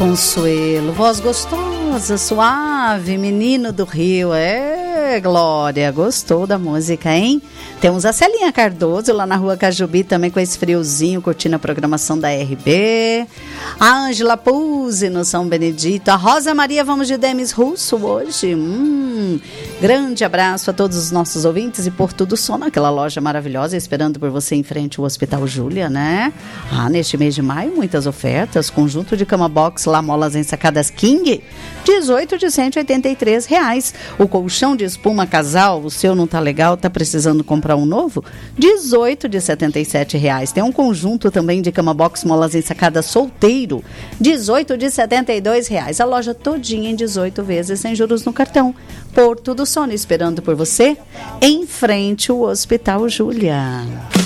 Consuelo, voz gostosa, suave, menino do Rio. Glória, gostou da música, hein? Temos a Celinha Cardoso lá na Rua Cajubi, também com esse friozinho, curtindo a programação da RB. A Ângela Puzzi no São Benedito. A Rosa Maria, vamos de Demis Russo hoje. Grande abraço a todos os nossos ouvintes e por tudo sono, aquela loja maravilhosa esperando por você em frente ao Hospital Júlia, né? Neste mês de maio, muitas ofertas. Conjunto de cama box, lá molas ensacadas King, 18 de R$183. O colchão de espuma casal, o seu não tá legal, tá precisando comprar um novo? 18 de R$77. Tem um conjunto também de cama box, molas ensacadas solteiro, 18 de R$72. A loja todinha em 18 vezes sem juros no cartão. Porto do Sono esperando por você em frente ao Hospital Júlia.